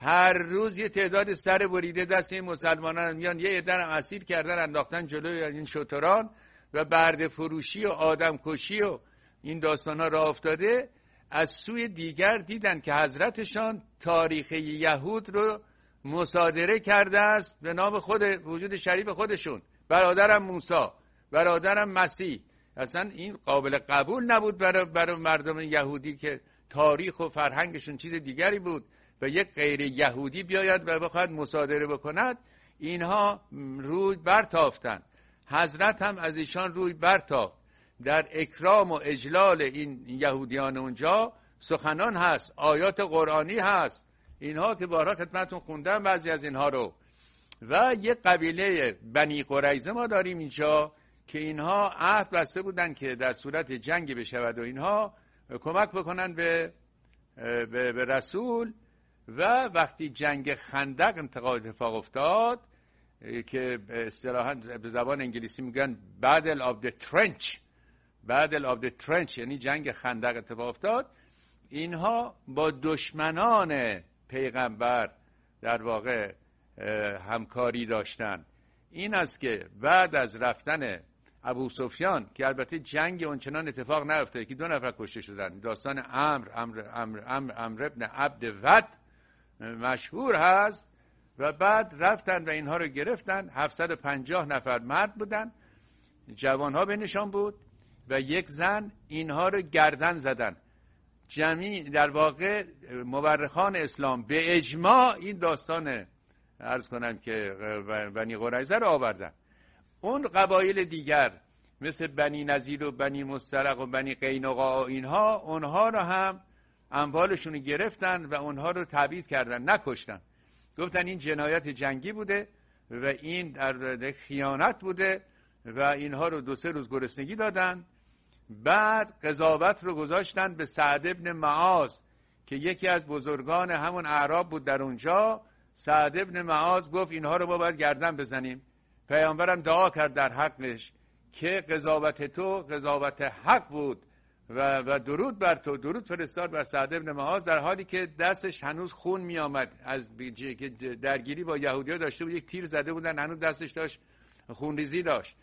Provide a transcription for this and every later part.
هر روز یه تعداد سر بریده دست این مسلمانان میان یه عده هم اسیر کردن انداختن جلوی این شتران و برده فروشی و آدم کشی و این داستان ها راه افتاده. از سوی دیگر دیدن که حضرتشان تاریخ یهود رو مصادره کرده است به نام خود وجود شریف خودشون، برادرم موسی، برادرم مسیح. اصلا این قابل قبول نبود برای مردم یهودی که تاریخ و فرهنگشون چیز دیگری بود و یک غیر یهودی بیاید و بخواهد مصادره بکند. اینها روی برتافتن. حضرت هم از ایشان روی برتافت. در اکرام و اجلال این یهودیان اونجا سخنان هست، آیات قرآنی هست، اینها که بارها خدمتتون خوندم بعضی از اینها رو. و یک قبیله بنی قریظه ما داریم اینجا که اینها عهد بسته بودن که در صورت جنگی بشود و اینها کمک بکنن به رسول. و وقتی جنگ خندق اتفاق افتاد که اصطلاحاً به زبان انگلیسی میگن Battle of the Trench، Battle of the Trench یعنی جنگ خندق اتفاق افتاد، اینها با دشمنان پیغمبر در واقع همکاری داشتن. این است که بعد از رفتن ابو سفیان که البته جنگ اونچنان اتفاق نیفتاد که 2 نفر کشته شدن، داستان عمرو ابن عبد ود مشهور هست. و بعد رفتن و اینها رو گرفتن. 750 نفر مرد بودن، جوانها بینشان بود و یک زن. اینها رو گردن زدن. جمعی در واقع مورخان اسلام به اجماع این داستان عرض کنم که بنی قریظه رو آوردن. اون قبایل دیگر مثل بنی نضیر و بنی مسترق و بنی قینقاع اینها، اونها رو هم اموالشون رو گرفتن و اونها رو تبعید کردن، نکشتن. گفتن این جنایت جنگی بوده و این در خیانت بوده و اینها رو 2-3 روز گرسنگی دادن. بعد قضاوت رو گذاشتن به سعد ابن معاذ که یکی از بزرگان همون اعراب بود در اونجا. سعد ابن معاذ گفت اینها رو ما باید گردن بزنیم. پیامبرم دعا کرد در حقش که قضاوت تو قضاوت حق بود و درود بر تو، درود فرستاد بر سعد ابن معاذ، در حالی که دستش هنوز خون می آمد از که درگیری با یهودی‌ها داشته بود. یک تیر زده بودن، هنوز دستش داشت خونریزی داشت.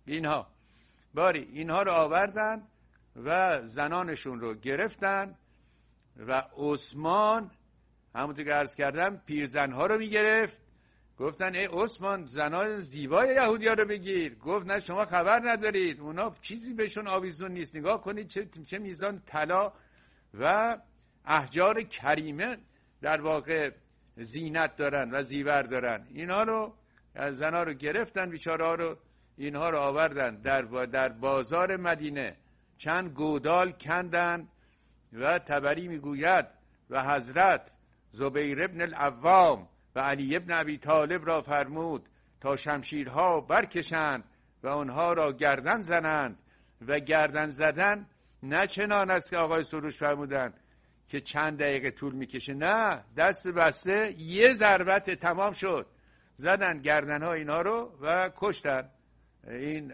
اینها رو آوردن و زنانشون رو گرفتن و عثمان همونطور که عرض کردم پیرزنها رو میگرفت. گفتن ای عثمان زنان زیبای یهودی‌ها رو بگیر. گفت نه شما خبر ندارید، اونا چیزی بهشون آویزون نیست. نگاه کنید چه میزان طلا و احجار کریمه در واقع زینت دارن و زیور دارن. اینها رو از زنها رو گرفتن، بیچاره‌ها رو اینها رو آوردن در بازار مدینه، چند گودال کندن. و تبری میگوید و حضرت زبیر ابن العوام و علی ابن ابی طالب را فرمود تا شمشیرها برکشند و آنها را گردن زنند. و گردن زدن نه چنان است که آقای سروش فرمودن که چند دقیقه طول میکشه، نه، دست بسته یه ضربت تمام شد. زدن گردنها اینها رو و کشتن این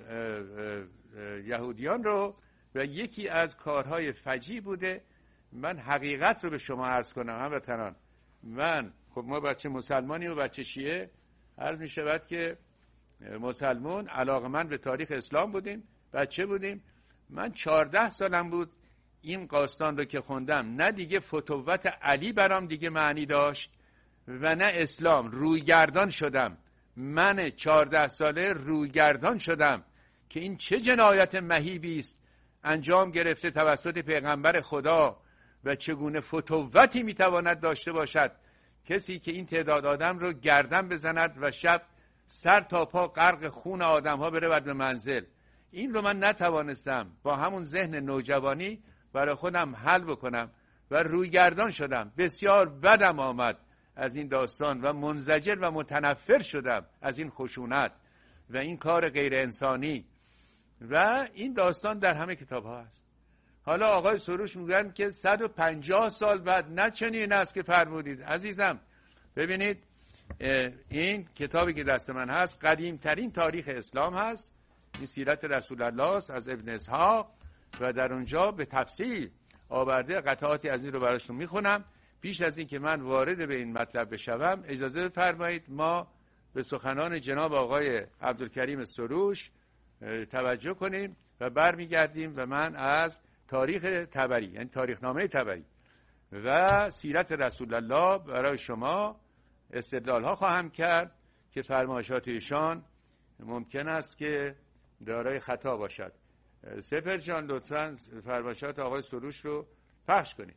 یهودیان رو. و یکی از کارهای فجیع بوده. من حقیقت رو به شما عرض کنم هموطنان، خب ما بچه مسلمانی و بچه شیعه عرض می شود که مسلمون علاقمند به تاریخ اسلام بودیم، بچه بودیم. من 14 سالم بود این داستان رو که خوندم، نه دیگه فتوت علی برام دیگه معنی داشت و نه اسلام. رویگردان شدم. من 14 ساله رویگردان شدم که این چه جنایت مهیبی است انجام گرفته توسط پیغمبر خدا و چگونه فتوتی میتواند داشته باشد کسی که این تعداد آدم رو گردن بزند و شب سر تا پا غرق خون آدم ها برود به منزل. این رو من نتوانستم با همون ذهن نوجوانی برای خودم حل بکنم و رویگردان شدم. بسیار بدم آمد از این داستان و منزجر و متنفر شدم از این خشونت و این کار غیر انسانی. و این داستان در همه کتاب ها هست. حالا آقای سروش میگن که 150 سال بعد نه چنین است که فرمودید. عزیزم ببینید این کتابی که دست من هست قدیمترین تاریخ اسلام هست. این سیرت رسول الله است از ابن اسحاق و در اونجا به تفصیل آورده. قطعاتی از این رو براشتون میخونم. پیش از این که من وارد به این مطلب بشوم اجازه بفرمایید ما به سخنان جناب آقای عبدالکریم سروش توجه کنیم و برمیگردیم و من از تاریخ طبری، یعنی تاریخنامه طبری و سیرت رسول الله برای شما استدلال ها خواهم کرد که فرمایشات ایشان ممکن است که دارای خطا باشد. سپر جان لطفاً فرمایشات آقای سروش رو پخش کنید.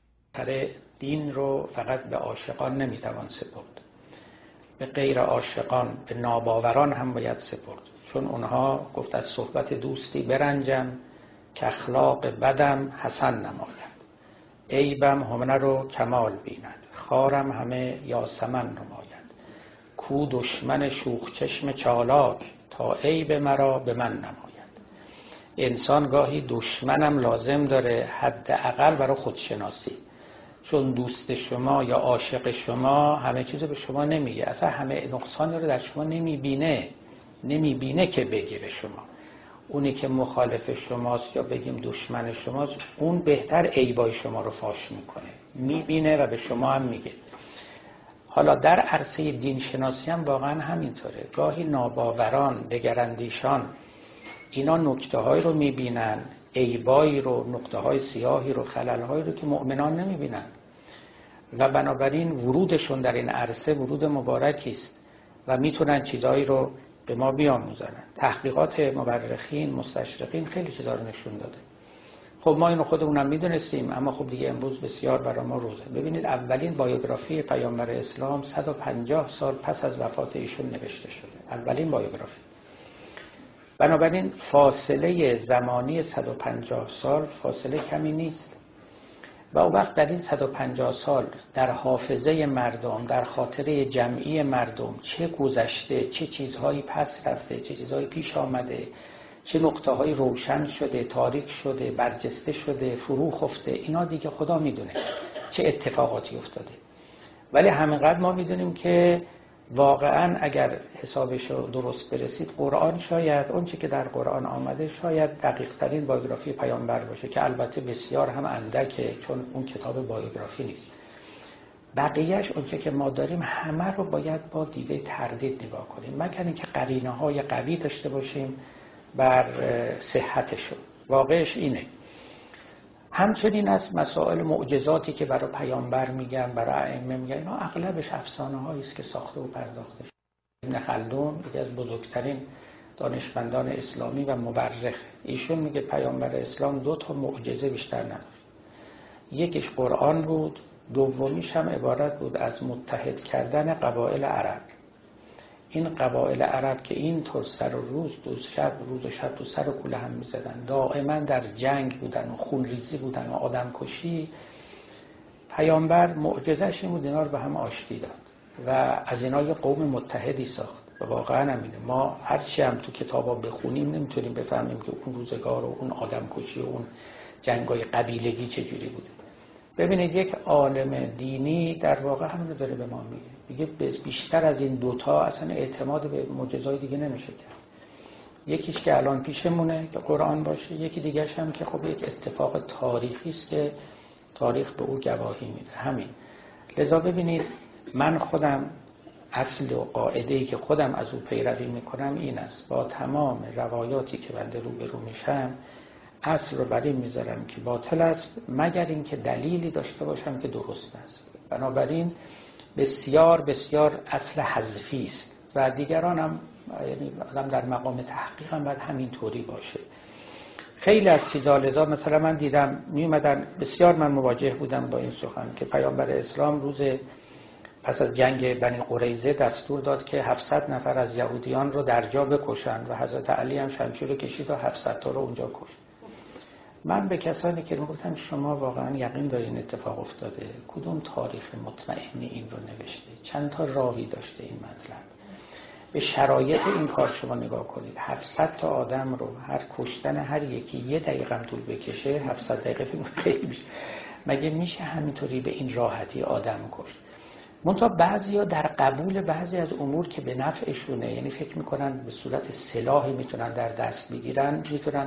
دین رو فقط به عاشقان نمیتوان سپرد، به غیر عاشقان، به ناباوران هم باید سپرد، چون اونها گفت از صحبت دوستی برنجم که اخلاق بدم حسن نماید، عیبم هنر رو کمال بیند، خارم همه یاسمن نماید، کو دشمن شوخ چشم چالاک تا عیب مرا به من نماید. انسان گاهی دشمنم لازم داره حداقل برای خودشناسی، چون دوست شما یا عاشق شما همه چیزو به شما نمیگه، اصلا همه نقصان رو در شما نمیبینه که بگه به شما. اونی که مخالف شماست یا بگیم دشمن شماست، اون بهتر عیبای شما رو فاش میکنه، میبینه و به شما هم میگه. حالا در عرصه دین شناسی هم واقعا همینطوره، گاهی ناباوران، دگراندیشان اینا نکته های رو میبینن، عیبایی رو، نقطه های سیاهی رو، خلل هایی رو که مؤمنان نمیبینن و بنابراین ورودشون در این عرصه ورود مبارکی است و میتونن چیزایی رو به ما بیاموزن. تحقیقات مورخین، مستشرقین خیلی چیزا رو نشون داده. خب ما اینو خودمونم میدونستیم، اما خب دیگه امروز بسیار برای ما روزه. ببینید اولین بایوگرافی پیامبر اسلام 150 سال پس از وفات ایشون نوشته شده، اولین بایوگرافی. بنابراین فاصله زمانی 150 سال فاصله کمی نیست و اون وقت در این 150 سال در حافظه مردم، در خاطره جمعی مردم چه گذشته، چه چیزهایی پس رفته، چه چیزهایی پیش آمده، چه نقطه‌هایی روشن شده، تاریک شده، برجسته شده، فرو خفته، اینا دیگه خدا میدونه چه اتفاقاتی افتاده. ولی همینقدر ما میدونیم که واقعا اگر حسابش رو درست برسید، قرآن شاید اون چی که در قرآن آمده شاید دقیق ترین بایوگرافی پیامبر باشه، که البته بسیار هم اندکه چون اون کتاب بایوگرافی نیست. بقیهش اون چی که ما داریم همه رو باید با دیده تردید نگاه کنیم، مگر اینکه قرینه های قوی داشته باشیم بر صحتشون. واقعش اینه. همچنین از مسائل معجزاتی که برای پیامبر میگن، برای ائمه میگن، اینا اغلبش افسانه هایی است که ساخته و پرداخته شده. ابن خلدون یکی از بزرگترین دانشمندان اسلامی و مورخ، ایشون میگه پیامبر اسلام 2 تا معجزه بیشتر نداشت. یکیش قرآن بود، دومیش هم عبارت بود از متحد کردن قبایل عرب. این قبایل عرب که اینطور سر و روز و شب تو سر و کوله هم میزدن، دائما در جنگ بودن و خونریزی بودن و آدم کشی، پیامبر معجزش این بود اینا رو به هم آشتی داد و از اینا یه قوم متحدی ساخت. و واقعا همینه، ما هرچی هم تو کتابا بخونیم نمیتونیم بفهمیم که اون روزگار و اون آدم کشی و اون جنگای قبیلگی چجوری بوده. ببینید یک عالم دینی در واقع همین رو داره به ما میگه بیشتر از این 2 تا اصلا اعتماد به معجزات دیگه نمیشه کرد. یکیش که الان پیشمونه که قرآن باشه، یکی دیگه‌ش هم که خب یک اتفاق تاریخی است که تاریخ به او گواهی میده. همین. لذا ببینید من خودم اصل و قاعده‌ای که خودم از او پیروی میکنم این است، با تمام روایاتی که بنده روبرو میشم اصل رو بر این میذارم که باطل است مگر اینکه دلیلی داشته باشم که درست است. بنابراین بسیار بسیار اصل حذفی است و دیگران هم، یعنی آدم در مقام تحقیق هم باید همین طوری باشه. خیلی از چیزا، لذا مثلا من دیدم میومدن، بسیار من مواجه بودم با این سخن که پیامبر اسلام روز پس از جنگ بنی قریظه دستور داد که 700 نفر از یهودیان رو در جا بکشند و حضرت علی هم شمشیر رو کشید و 700 تا رو اونجا کشت. من به کسانی که میگفتم شما واقعا یقین دارین اتفاق افتاده؟ کدوم تاریخ مطمئنی این رو نوشته؟ چند تا راوی داشته این مطلب؟ به شرایط این کار شما نگاه کنید. 700 تا آدم رو هر کشتن هر یکی 1 دقیقه هم طول بکشه، 700 دقیقه خیلی میشه. مگه میشه همینطوری به این راحتی آدم کشت؟ منتها بعضیا در قبول بعضی از امور که به نفعشونه، یعنی فکر میکنن به صورت سلاحی میتونن در دست بگیرن، میتونن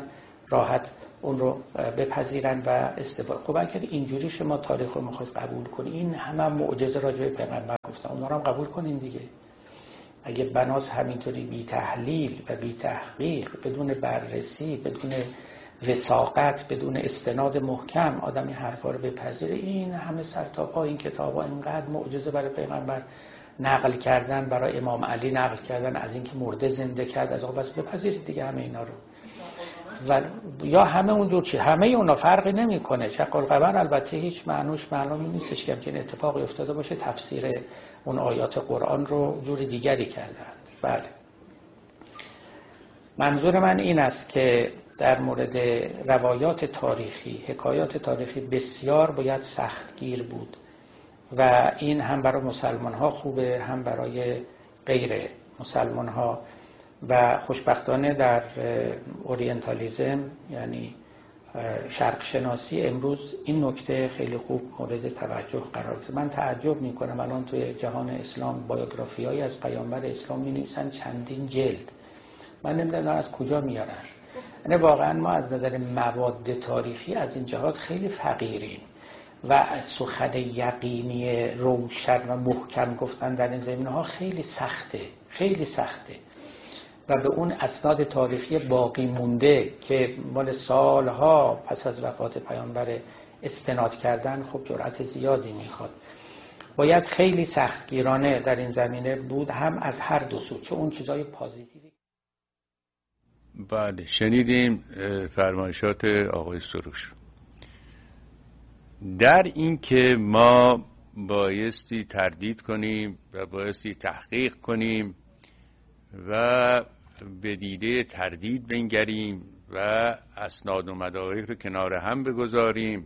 راحت اون رو بپذیرن و استفاده. خب اگر اینجوری شما تاریخ رو میخواید قبول کنید، این همه معجزه راجع به پیغمبر گفتن، اونا رو هم قبول کنین دیگه. اگه بناس همینطوری بی تحلیل و بی تحقیق، بدون بررسی، بدون وثاقت، بدون استناد محکم آدم این حرفا رو بپذیره، این همه سر تا پا این کتابا اینقدر معجزه برای پیغمبر نقل کردن، برای امام علی نقل کردن، از اینکه مرده زنده کرد، از آقا بس بپذیرید دیگه همه اینا رو. و یا همه اون دور چی، همه اونا فرقی نمیکنه. شق القمر البته هیچ معنوش معلومی نیستش که همچین اتفاقی افتاده باشه، تفسیر اون آیات قرآن رو جور دیگری کردند. بله، منظور من این است که در مورد روایات تاریخی، حکایات تاریخی بسیار باید سختگیر بود و این هم برای مسلمان ها خوبه، هم برای غیر مسلمان ها. و خوشبختانه در اورینتالیسم، یعنی شرق شناسی، امروز این نکته خیلی خوب مورد توجه قرار گرفته. من تعجب میکنم الان توی جهان اسلام بایوگرافی‌هایی از پیامبر اسلام می‌نویسن چندین جلد، من نمیدونم از کجا میارن. یعنی واقعا ما از نظر مواد تاریخی از این جهات خیلی فقیریم و سخن یقینی روشن و محکم گفتن در این زمینه‌ها خیلی سخته، خیلی سخته. و به اون اسناد تاریخی باقی مونده که مال سالها پس از وفات پیامبر استناد کردن، خب جرأت زیادی میخواد. باید خیلی سختگیرانه در این زمینه بود، هم از هر دو سو، چون اون چیزای پازیتیوی. بله، شنیدیم فرمایشات آقای سروش در این که ما بایستی تردید کنیم و بایستی تحقیق کنیم و به دیده تردید بنگریم و اسناد و مدارک رو کنار هم بگذاریم.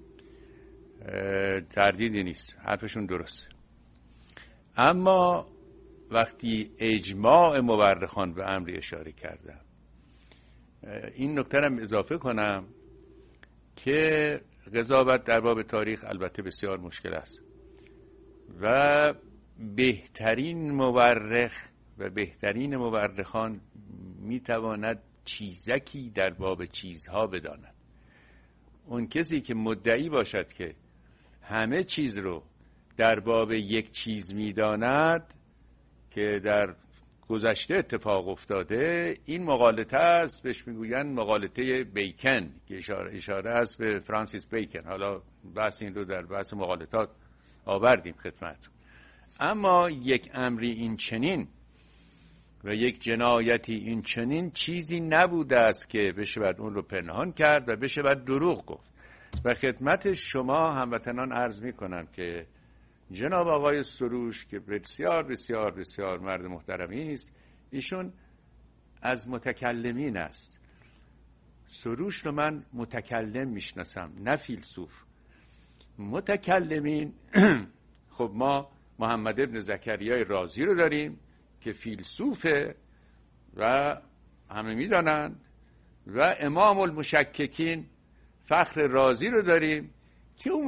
تردیدی نیست، حرفشون درسته. اما وقتی اجماع مورخان به امری اشاره کردم، این نکته هم اضافه کنم که قضاوت در باب تاریخ البته بسیار مشکل است و بهترین مورخ و بهترین مورخان میتواند چیزکی در باب چیزها بداند. اون کسی که مدعی باشد که همه چیز رو در باب یک چیز میداند که در گذشته اتفاق افتاده، این مغالطه است، بهش میگوین مغالطه بیکن که اشاره است به فرانسیس بیکن. حالا بحث این رو در بحث مغالطات آوردیم خدمتتون. اما یک امری این چنین و یک جنایتی این چنین چیزی نبوده است که بشه بعد اون رو پنهان کرد و بشه بعد دروغ گفت. و خدمت شما هموطنان عرض می کنم که جناب آقای سروش که بسیار بسیار بسیار مرد محترمی است، ایشون از متکلمین است. سروش رو من متکلم میشناسم، نه فیلسوف. متکلمین خب ما محمد ابن زکریای رازی رو داریم که فیلسوفه و همه میدانند، و امام المشککین فخر رازی رو داریم که اون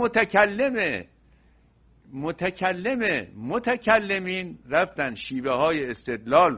متکلمین رفتن شیوه های استدلال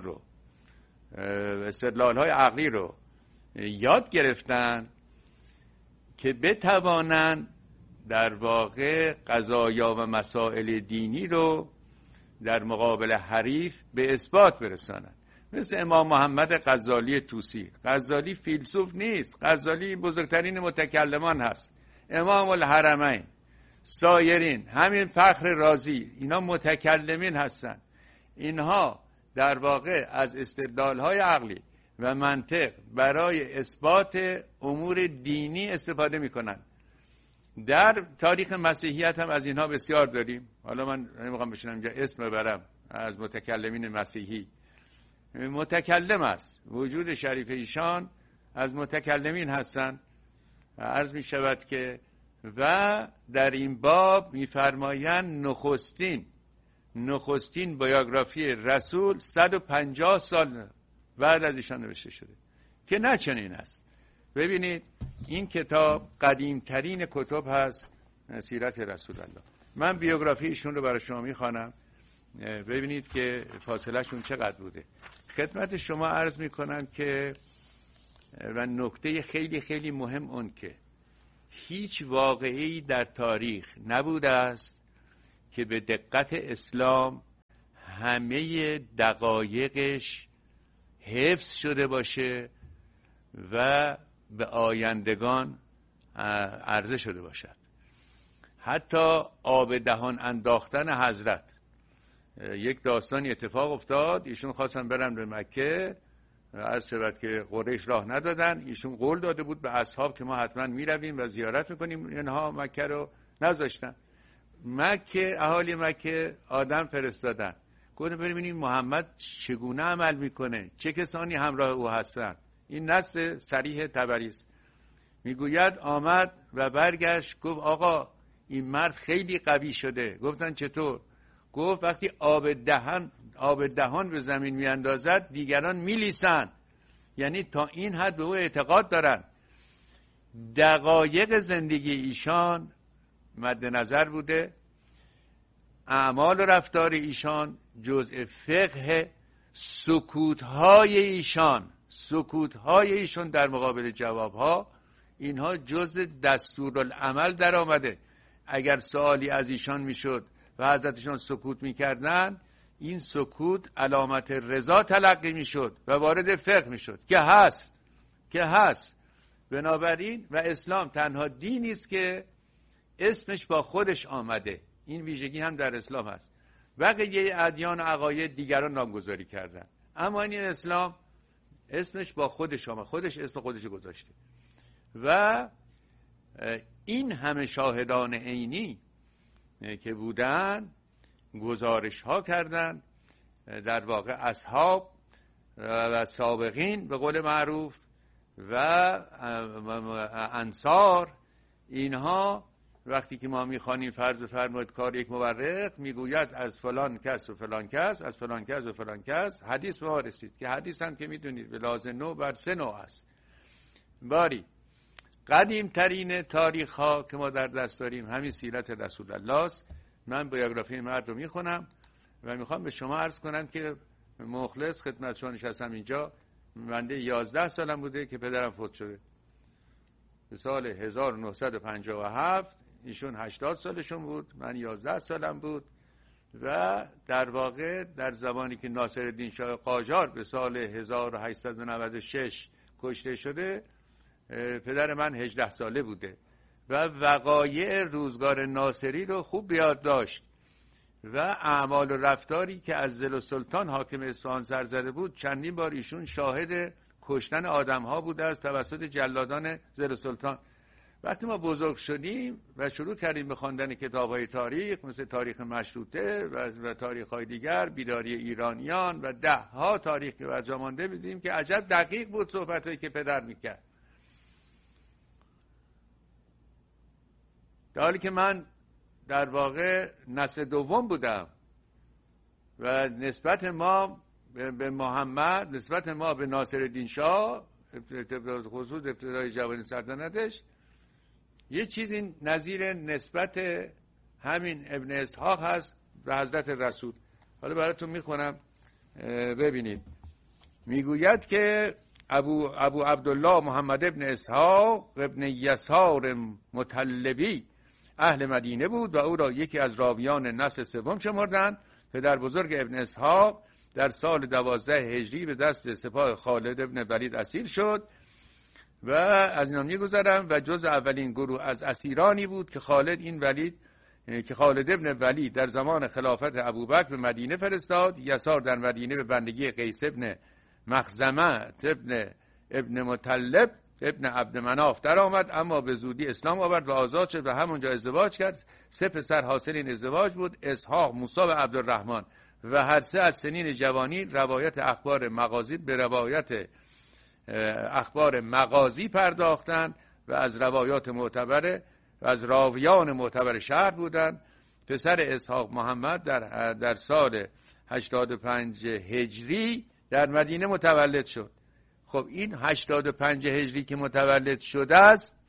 های عقلی رو یاد گرفتن که بتوانند در واقع قضایا و مسائل دینی رو در مقابل حریف به اثبات برسانند. مثل امام محمد غزالی طوسی. غزالی فیلسوف نیست، غزالی بزرگترین متکلمان هست. امام الحرمین، سایرین، همین فخر رازی، اینا متکلمین هستن. اینها در واقع از استدلال‌های عقلی و منطق برای اثبات امور دینی استفاده می‌کنند. در تاریخ مسیحیت هم از اینها بسیار داریم. حالا من نمی‌خوام بشینم اینجا اسم ببرم از متکلمین مسیحی. متکلم است، وجود شریف ایشان از متکلمین هستند. عرض می شود که و در این باب می‌فرمایند نخستین بیوگرافی رسول 150 سال بعد از ایشان نوشته شده که نه چنین است. ببینید این کتاب قدیمترین کتب هست، سیرت رسول الله. من بیوگرافی ایشون رو برای شما میخوانم، ببینید که فاصله شون چقدر بوده. خدمت شما عرض میکنم که و نکته خیلی خیلی مهم اون که هیچ واقعی در تاریخ نبوده است که به دقت اسلام همه دقایقش حفظ شده باشه و به آیندگان عرضه شده باشد. حتی آب دهان انداختن حضرت، یک داستانی اتفاق افتاد، ایشون خواستن برن به مکه، از شود که قریش راه ندادن، ایشون قول داده بود به اصحاب که ما حتما میرویم و زیارت میکنیم، اینها مکه رو نذاشتن. مکه، اهالی مکه آدم فرستادن، گفتن ببینیم محمد چگونه عمل میکنه، چه کسانی همراه او هستن. این نص صریح طبری است. میگوید آمد و برگشت گفت آقا این مرد خیلی قوی شده. گفتن چطور؟ گفت وقتی آب دهان به زمین میاندازد دیگران میلیسن، یعنی تا این حد به او اعتقاد دارن. دقایق زندگی ایشان مد نظر بوده، اعمال و رفتار ایشان جزء فقه، سکوت‌های ایشان در مقابل جوابها، اینها جزء دستورالعمل در آمده. اگر سوالی از ایشان میشد و حضرتشان سکوت میکردن، این سکوت علامت رضا تلقی میشد و وارد فقه میشد که هست. بنابراین و اسلام تنها دینی است که اسمش با خودش آمده. این ویژگی هم در اسلام هست. بقیه ادیان و عقاید دیگران نامگذاری کردن، اما این اسلام اسمش با خودش آمد، خودش اسم خودش گذاشته. و این همه شاهدان عینی که بودن گزارش ها کردن، در واقع اصحاب و سابقین به قول معروف و انصار، اینها وقتی که ما میخوانیم فرض فرمایید کار یک مورخ میگوید از فلان کس و فلان کس، از فلان کس و فلان کس حدیث به ما رسید، که حدیث هم که میدونید به لحاظ نوع بر 3 نوع است. باری قدیم ترین تاریخ ها که ما در دست داریم همین سیرت رسول الله است. من بیوگرافی مرد رو میخونم و میخوام به شما عرض کنم که مخلص خدمت شما نشستم اینجا. بنده 11 سالم بوده که پدرم فوت شده، به سال 1957. ایشون 80 سالشون بود، من 11 سالم بود. و در واقع در زمانی که ناصرالدین شاه قاجار به سال 1896 کشته شده، پدر من 18 ساله بوده و وقایع روزگار ناصری رو خوب بیاد داشت و اعمال و رفتاری که از ضل السلطان حاکم اصفهان سر زده بود. چندین بار ایشون شاهد کشتن آدم ها بوده از توسط جلادان ضل السلطان. وقتی ما بزرگ شدیم و شروع کردیم به خواندن کتاب‌های تاریخ مثل تاریخ مشروطه و تاریخ‌های دیگر، بیداری ایرانیان و 10 ها تاریخ که برجا مانده، دیدیم که عجب دقیق بود صحبتایی که پدر میکرد. در حالی که من در واقع نسل دوم بودم و نسبت ما به محمد، نسبت ما به ناصرالدین شاه، خصوص ابتدای جوانی سلطنتش، یه چیزی نظیر نسبت همین ابن اسحاق هست به حضرت رسول. حالا براتون میخونم ببینید. میگوید که ابو عبدالله محمد ابن اسحاق ابن یسار مطلبی اهل مدینه بود و او را یکی از راویان نسل سوم شمردند. پدر بزرگ ابن اسحاق در سال 12 هجری به دست سپاه خالد ابن ولید اسیر شد و از اینا میگذرم و جز اولین گروه از اسیرانی بود که خالد ابن ولید در زمان خلافت ابوبکر به مدینه فرستاد. یسار در مدینه به بندگی قیس ابن مخزمه ابن مطلب ابن عبد مناف در آمد، اما به زودی اسلام آورد و آزاد شد و همونجا ازدواج کرد. 3 پسر حاصل این ازدواج بود: اسحاق، موسی و عبدالرحمن، و هر 3 از سنین جوانی روایت اخبار مغازی به روایت اخبار مغازی پرداختند و از روایات معتبر و از راویان معتبر شهر بودند. پسر اسحاق محمد در سال 85 هجری در مدینه متولد شد. خب این 85 هجری که متولد شده است،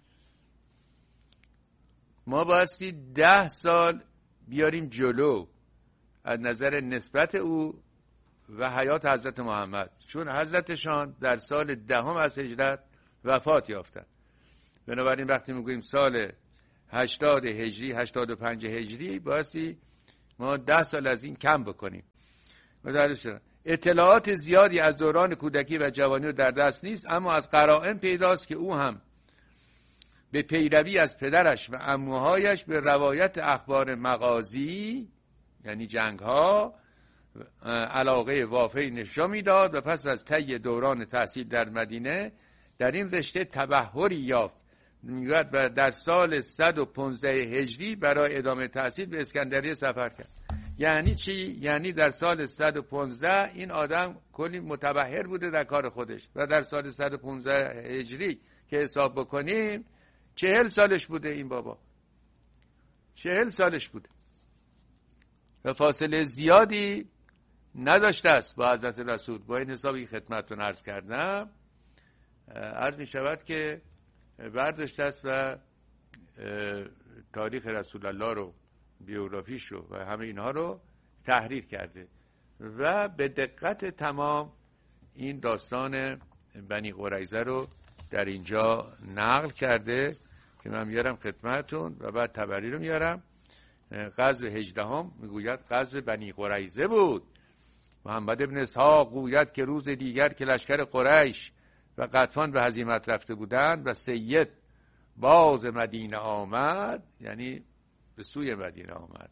ما بایستی 10 سال بیاریم جلو از نظر نسبت او و حیات حضرت محمد، چون حضرتشان در سال 10 از هجرت وفات یافتن. بنابراین وقتی میگوییم سال 80 هجری 85 هجری بایستی ما 10 سال از این کم بکنیم. اطلاعات زیادی از دوران کودکی و جوانی رو در دست نیست، اما از قرائن پیداست که او هم به پیروی از پدرش و عموهایش به روایت اخبار مغازی یعنی جنگ ها علاقه واقعی نشان میداد و پس از طی دوران تحصیل در مدینه در این رشته تبحری یافت. میگوید در سال 115 هجری برای ادامه تحصیل به اسکندریه سفر کرد. یعنی چی؟ یعنی در سال 115 این آدم کلی متبحر بوده در کار خودش و در سال 115 هجری که حساب بکنیم 40 سالش بوده این بابا. 40 سالش بوده و فاصله زیادی نداشته است با حضرت رسول. با این حسابی خدمتتون عرض کردم، عرض می شود که برداشته است و تاریخ رسول الله رو، بیوگرافیش رو و همه اینها رو تحریر کرده و به دقت تمام این داستان بنی قریظه رو در اینجا نقل کرده که من میارم خدمتتون و بعد تبری رو میارم. غزو 18 میگوید غزو بنی قریظه بود. محمد ابن اسحاق گوید که روز دیگر که لشکر قریش و غطفان به هزیمت رفته بودند و سید باز مدینه آمد، یعنی به سوی مدینه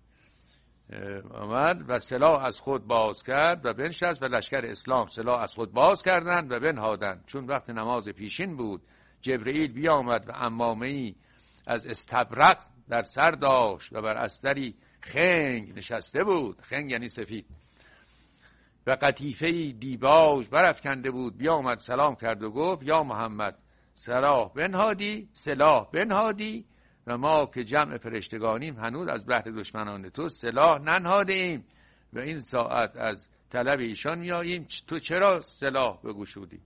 آمد و سلاح از خود باز کرد و بنشست و لشکر اسلام سلاح از خود باز کردند و بنهادند. چون وقت نماز پیشین بود جبرئیل بیامد و عمامه‌ای از استبرق در سر داشت و بر استری خنگ نشسته بود. خنگ یعنی سفید. و قطیفه‌ای دیباژ برافکنده بود. بیامد سلام کرد و گفت یا محمد سلاح بنهادی و ما که جمع فرشتگانیم هنوز از بهر دشمنان تو سلاح ننهاده ایم و این ساعت از طلب ایشان میاییم، تو چرا سلاح بگشودی؟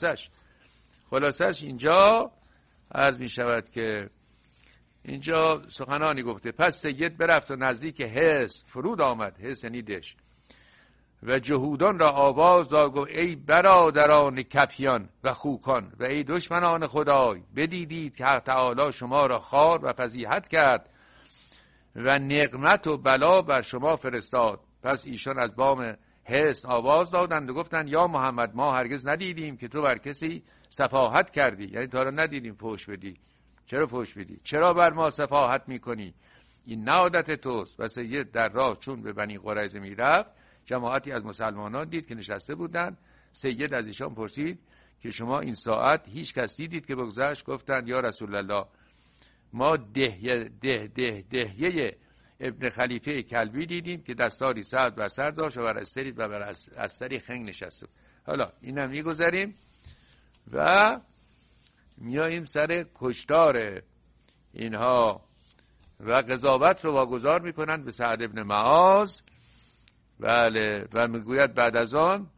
خلاصش اینجا عرض می شود که اینجا سخنانی گفته. پس سید برفت و نزدیک حصن فرود آمد. حصن یعنی دشت. و جهودان را آواز داد گفت ای برادران کفیان و خوکان و ای دشمنان خدای، بدیدید که حق تعالی شما را خوار و فضیحت کرد و نقمت و بلا بر شما فرستاد. پس ایشان از بام حصن آواز دادند و گفتند یا محمد ما هرگز ندیدیم که تو بر کسی سفاهت کردی، یعنی تا را ندیدیم فحش بدی. چرا فحش بدی؟ چرا بر ما سفاهت میکنی؟ این نه عادت توست. و سید در راه چون به بنی قریظه میرفت جماعتی از مسلمانان دید که نشسته بودند. سید از ایشان پرسید که شما این ساعت هیچ کس دیدید که بگذشت؟ گفتند یا رسول الله ما دهیه ابن خلیفه کلبی دیدیم که دستاری سعد بر سر داشت و بر استری خنگ نشسته. حالا اینم میگذاریم و میاییم سر کشتار اینها و قضاوت رو واگذار میکنند به سعد ابن معاذ. بله. و میگوید بعد از آن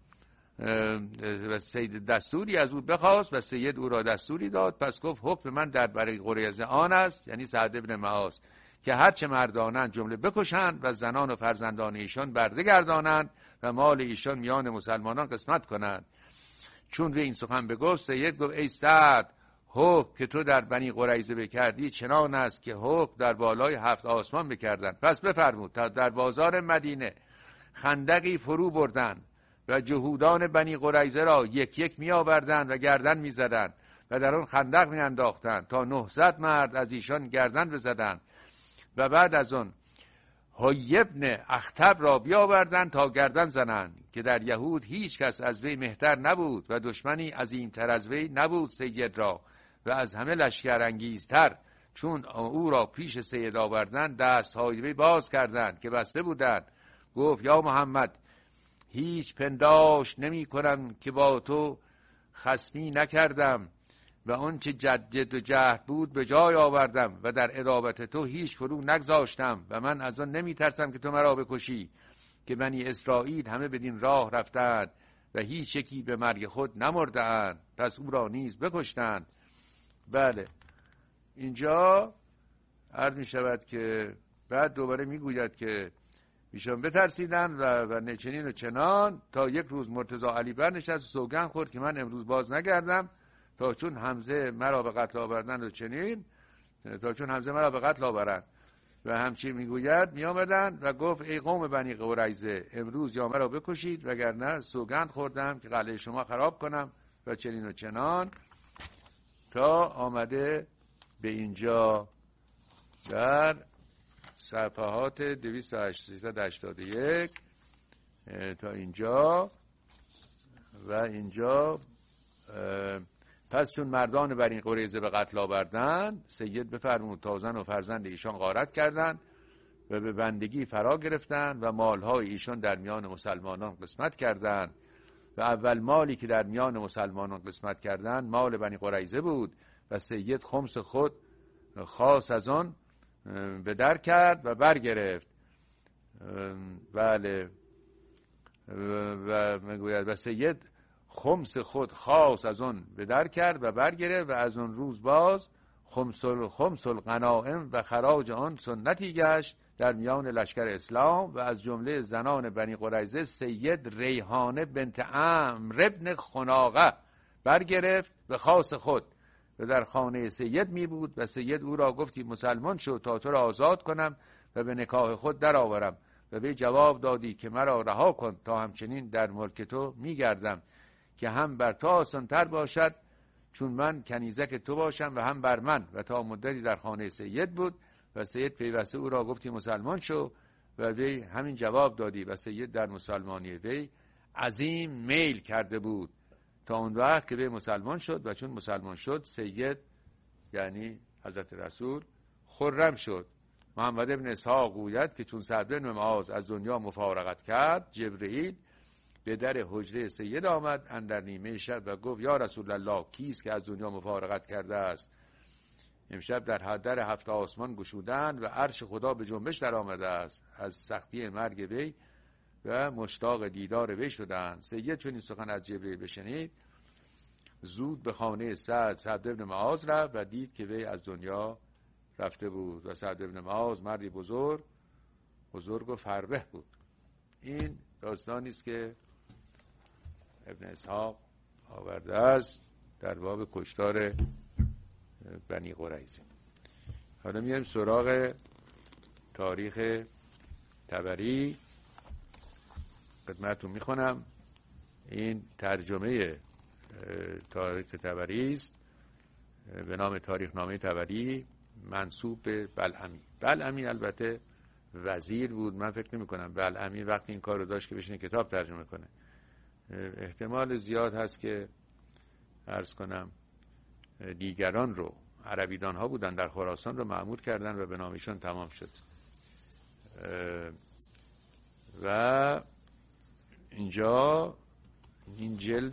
سید دستوری از او بخواست و سید او را دستوری داد. پس گفت حکم من در بنی قریظه آن است، یعنی سعد ابن معاذ، که هرچه مردانند جمله بکشند و زنان و فرزندان ایشان برده گردانند و مال ایشان میان مسلمانان قسمت کنند. چون به این سخن بگفت سید گفت ای سعد، حکم که تو در بنی قریظه بکردی چنان است که حکم در بالای 7 آسمان بکردند. پس بفرمود تا در بازار مدینه خندقی فرو بردند و جهودان بنی قریظه را یک یک می آوردند و گردن می زدند و در آن خندق می انداختند تا 900 مرد از ایشان گردن بزدند و بعد از آن حی ابن اخطب را بیاوردند تا گردن زنند که در یهود هیچ کس از وی مهتر نبود و دشمنی عظیمتر از وی نبود سید را و از همه لشکر انگیزتر. چون او را پیش سید آوردند دستهای وی باز کردند که بسته بودند. گفت یا محمد هیچ پنداش نمی کنم که با تو خصمی نکردم و آنچه جد و جهد بود به جای آوردم و در ادابت تو هیچ فرو نگذاشتم و من از آن نمی ترسم که تو مرا بکشی که بنی اسرائیل همه بدین راه رفتند و هیچ یکی به مرگ خود نمردند، پس او را نیز بکشتند. بله. اینجا عرض می شود که بعد دوباره می گوید که ایشان بترسیدن و چنین و چنان تا یک روز مرتضی علی برنشست سوگند خورد که من امروز باز نگردم تا چون حمزه مرا به قتل آوردن و چنین، تا چون حمزه مرا به قتل آورند. و همچین میگوید میآمدند و گفت ای قوم بنی قریظه، امروز یا مرا بکشید وگرنه سوگند خوردم که قلعه شما خراب کنم و چنین و چنان، تا آمده به اینجا در صفحات 281 تا اینجا. و اینجا پس چون مردان بنی قریظه به قتل آوردند، سید بفرمود تا زن و فرزند ایشان غارت کردند و به بندگی فرا گرفتند و مالهای ایشان در میان مسلمانان قسمت کردند. و اول مالی که در میان مسلمانان قسمت کردند مال بنی قریظه بود و سید خمس خود خاص از آن به در کرد و برگرفت. بله. و میگوید و سید خمس خود خاص از آن به در کرد و برگرفت و از آن روز باز خمس الغنائم و خراج آن سنتی گشت در میان لشکر اسلام. و از جمله زنان بنی قریظه سید ریحانه بنت عمرو ابن خناقه برگرفت به خاص خود و در خانه سید می بود و سید او را گفتی مسلمان شو تا تو را آزاد کنم و به نکاح خود در آورم. و به جواب دادی که مرا رها کن تا همچنین در ملک تو می گردم که هم بر تو آسان‌تر باشد چون من کنیزک تو باشم و هم بر من. و تا مدتی در خانه سید بود و سید پیوسته او را گفتی مسلمان شو و وی همین جواب دادی و سید در مسلمانی وی عظیم میل کرده بود تا اون وقت که وی مسلمان شد. و چون مسلمان شد سید یعنی حضرت رسول خرم شد. محمد ابن اسحاق گوید که چون سعد بن معاذ از دنیا مفارقت کرد، جبرئیل به در حجره سید آمد اندر نیمه شب و گفت یا رسول الله کیست که از دنیا مفارقت کرده است؟ امشب در هفت آسمان گشودند و عرش خدا به جنبش در آمده است از سختی مرگ وی و مشتاق دیدار وی شدند. سید چون این سخن از جبرئیل بشنید زود به خانه سعد بن معاذ رفت و دید که وی از دنیا رفته بود. و سعد بن معاذ مردی بزرگ و فربه بود. این داستانی است که ابن اسحاق آورده است در باب کشتار بنی قریظه. حالا میایم سراغ تاریخ طبری. خدمتتون میخونم. این ترجمه تاریخ طبری است به نام تاریخ نامه طبری منسوب به بلعمی. بلعمی البته وزیر بود. من فکر نمی کنم بلعمی وقتی این کار رو داشت که بشینه کتاب ترجمه کنه. احتمال زیاد هست که عرض کنم دیگران رو، عربیدان ها بودن در خراسان رو مأمور کردن و به نامشان تمام شد. و اینجا این جلد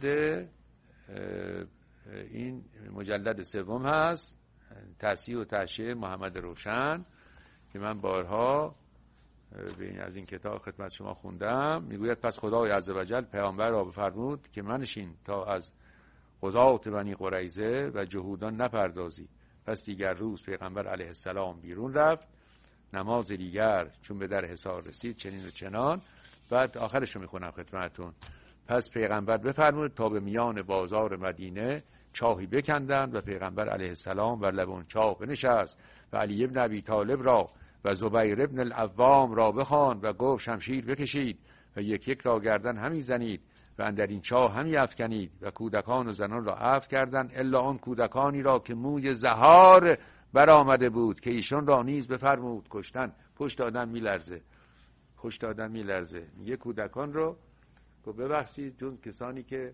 این مجلد سوم هست، تصحیح و تحشیه محمد روشن، که من بارها از این کتاب خدمت شما خوندم. میگوید پس خدای عزوجل پیامبر را بفرمود که منشین تا از قضات بنی قریظه و جهودان نپردازی. پس دیگر روز پیغمبر علیه السلام بیرون رفت. نماز دیگر چون به در حصار رسید چنین و چنان. بعد آخرش رو میخونم خدمتتون. پس پیغمبر بفرمود تا به میان بازار مدینه چاهی بکندند و پیغمبر علیه السلام بر لب اون چاه بنشست و علی ابن ابی طالب را و زبیر ابن العوام را بخواند و گفت شمشیر بکشید و یک یک را گردن همی زنید و اندر این چاه همی افکنید و کودکان و زنان را عفو کردند الا آن کودکانی را که موی زهار برآمده بود که ایشان را نیز بفرمود کشتن. پشت آدم میلرزه. میگه کودکان رو ببخشید جز کسانی که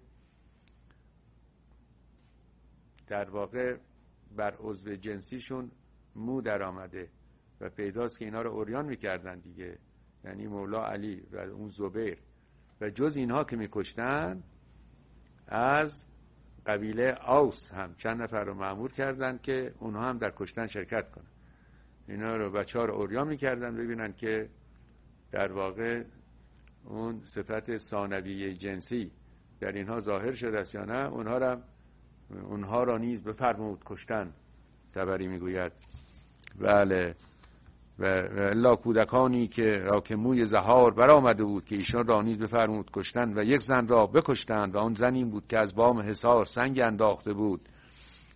در واقع بر عضو جنسیشون مو در آمده و پیداست که اینا رو عریان میکردن دیگه، یعنی مولا علی و اون زبیر، و جز اینها که میکشتن از قبیله اوس هم چند نفر رو مأمور کردن که اونها هم در کشتن شرکت کنن. اینا رو بچه‌ها رو عریان میکردن ببینن که در واقع اون صفت ثانویه جنسی در اینها ظاهر شده است یا نه. اونها را نیز بفرمود کشتن. طبری میگوید بله و الا کودکانی که موی زهار برآمده بود که ایشان را نیز بفرمود کشتن و یک زن را بکشتند و آن زن این بود که از بام حصار سنگ انداخته بود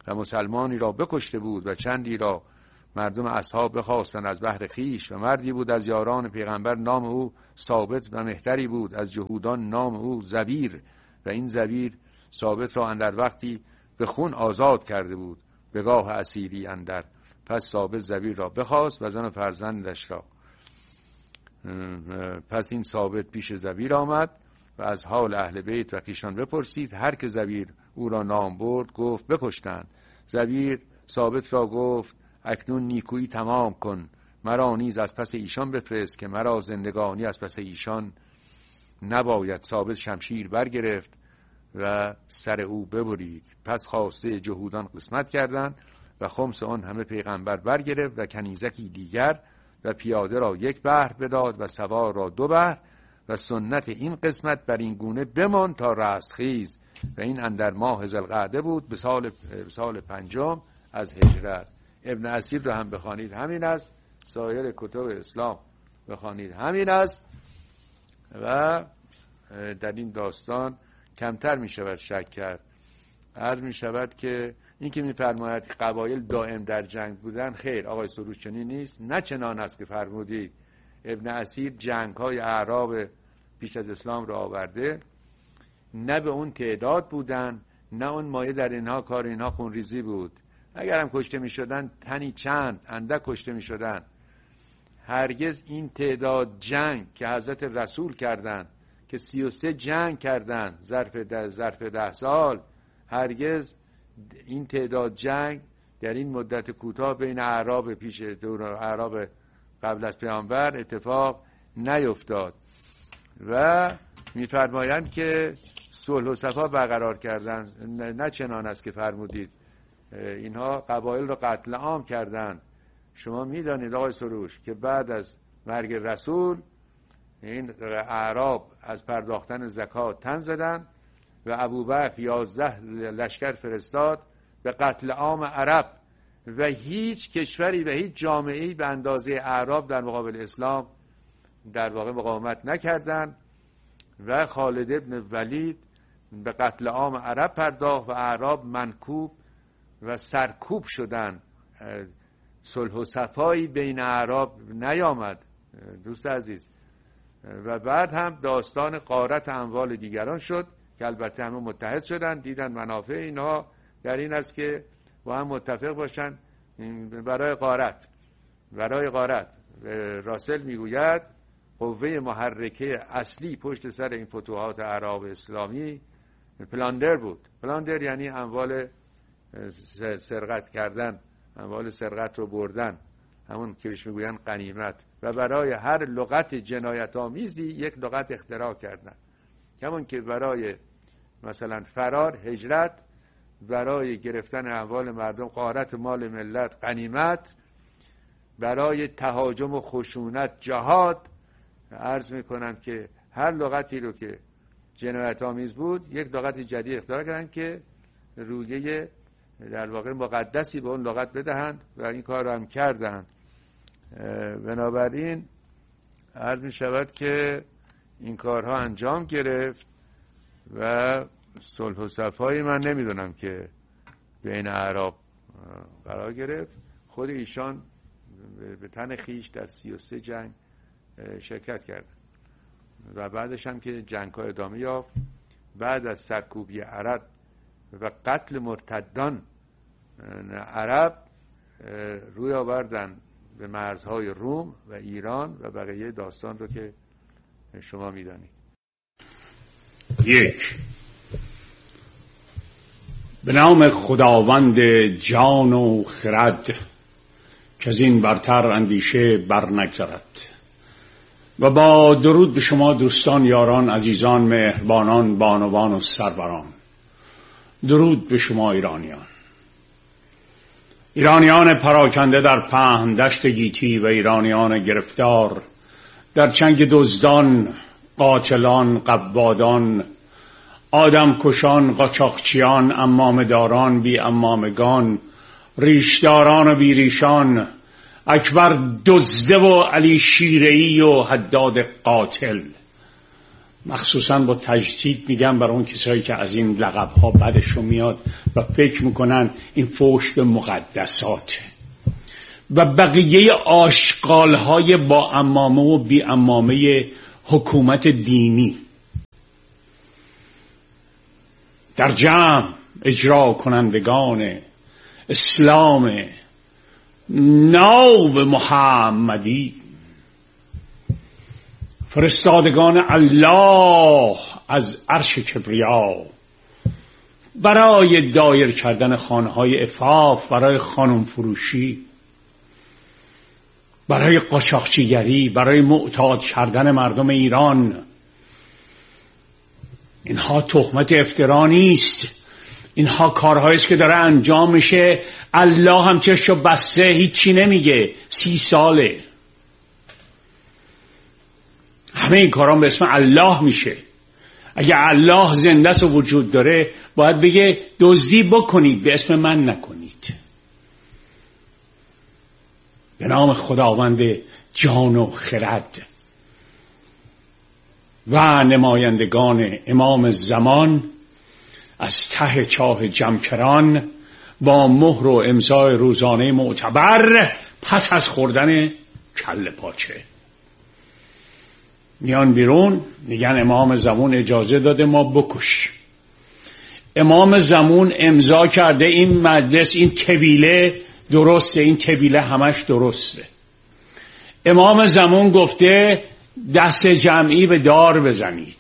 و مسلمانی را بکشته بود و چندی را مردم اصحاب بخواستند از بهر خویش. و مردی بود از یاران پیغمبر نام او ثابت و مهتری بود، از جهودان نام او زبیر، و این زبیر ثابت را اندر وقتی به خون آزاد کرده بود به گاه اسیری اندر. پس ثابت زبیر را بخواست و زن و فرزندش را. پس این ثابت پیش زبیر آمد و از حال اهل بیت و خویشان بپرسید. هر که زبیر او را نام برد گفت بکشتند. زبیر ثابت را گفت اکنون نیکویی تمام کن، مرا نیز از پس ایشان بفرست که مرا زندگانی از پس ایشان نباید. ثابت شمشیر برگرفت و سر او ببرید. پس خواسته جهودان قسمت کردند و خمس آن همه پیغمبر برگرفت و کنیزکی دیگر، و پیاده را 1 بحر بداد و سوار را 2 بحر. و سنت این قسمت بر این گونه بمان تا رستخیز، و این اندر ماه ذوالقعده بود به سال 5 از هجرت. ابن اسیر رو هم بخوانید همین است، سایر کتب اسلام بخوانید همین است، و در این داستان کمتر می شود شک کرد. عرض می شود که این که می فرماید قبایل دائم در جنگ بودن، خیر آقای سروش چنین نیست، نه چنان است که فرمودید. ابن اسیر جنگ های اعراب پیش از اسلام را آورده، نه به اون تعداد بودن، نه اون مایه در اینها کار اینها خونریزی بود. اگر هم کشته می شدن تنی چند اندک کشته می شدن. هرگز این تعداد جنگ که حضرت رسول کردند که 33 جنگ کردند ظرف 10 سال، هرگز این تعداد جنگ در این مدت کوتاه بین اعراب پیش دور اعراب قبل از پیامبر اتفاق نیفتاد. و می‌فرمایند که صلح و صفا برقرار کردند، نه چنان است که فرمودید. اینها قبایل را قتل عام کردند. شما می‌دانید آقای سروش که بعد از مرگ رسول این اعراب از پرداختن زکات تن زدند و ابوبکر 11 لشکر فرستاد به قتل عام عرب، و هیچ کشوری و هیچ جامعه‌ای به اندازه اعراب در مقابل اسلام در واقع مقاومت نکردند. و خالد ابن ولید به قتل عام عرب پرداخت و اعراب منکوب و سرکوب شدند. صلح و صفایی بین اعراب نیامد دوست عزیز. و بعد هم داستان غارت اموال دیگران شد که البته همه متحد شدن، دیدن منافع اینها در این است که با هم متفق باشن برای غارت. راسل میگوید قوه محرکه اصلی پشت سر این فتوحات اعراب اسلامی پلاندر بود. پلاندر یعنی اموال سرقت کردن، اموال سرقت رو بردن، همون که بهش میگوین غنیمت. و برای هر لغت جنایت آمیزی یک لغت اختراع کردن. همون که برای مثلا فرار هجرت، برای گرفتن اموال مردم غارت مال ملت غنیمت، برای تهاجم و خشونت جهاد. عرض میکنم که هر لغتی رو که جنایت آمیز بود یک لغت جدید اختراع کردن که رویه در واقع مقدسی به اون لغت بدهند و این کار رو هم کردند. بنابراین عرض می شود که این کارها انجام گرفت و صلح و صفایی من نمیدونم که بین اعراب قرار گرفت. خود ایشان به تن خیش در 33 جنگ شرکت کرد و بعدش هم که جنگ ها ادامه یافت. بعد از سرکوبی عرب و قتل مرتدان عرب روی آوردن به مرزهای روم و ایران و بقیه داستان رو که شما میدانید. 1. به نام خداوند جان و خرد که از این برتر اندیشه بر نگذرد، و با درود به شما دوستان، یاران، عزیزان، مهربانان، بانوان و سروران. درود به شما ایرانیان پراکنده در پهن دشت گیتی و ایرانیان گرفتار در چنگ دزدان، قاتلان، قبادان، آدم کشان، قاچاقچیان، امامداران، بی امامگان، ریشداران و بی ریشان، اکبر دزده و علی شیره‌ای و حداد قاتل. مخصوصا با تجدید میگم برای اون کسایی که از این لقب‌ها بدشون میاد و فکر میکنن این فحش به مقدسات و بقیه آشغال‌های با عمامه و بی عمامه حکومت دینی در جمع اجرا کنندگان اسلام ناب محمدی، فرستادگان الله از عرش کبریا برای دایر کردن خانه‌های عفاف، برای خانم فروشی، برای قاچاقچیگری، برای معتاد کردن مردم ایران. اینها تهمت افترا نیست، اینها کارهایی است که داره انجام میشه. الله هم چششو بسته هیچی نمیگه. 30 ساله همه این کاران به اسم الله میشه. اگه الله زنده است و وجود داره باید بگه دزدی بکنید به اسم من نکنید. به نام خداوند جان و خرد و نمایندگان امام زمان از ته چاه جمکران با مهر و امضای روزانه معتبر پس از خوردن کله پاچه میان بیرون، میگن امام زمان اجازه داده ما بکش. امام زمان امضا کرده این مجلس، این طویله درسته، این طویله همش درسته. امام زمان گفته دست جمعی به دار بزنید.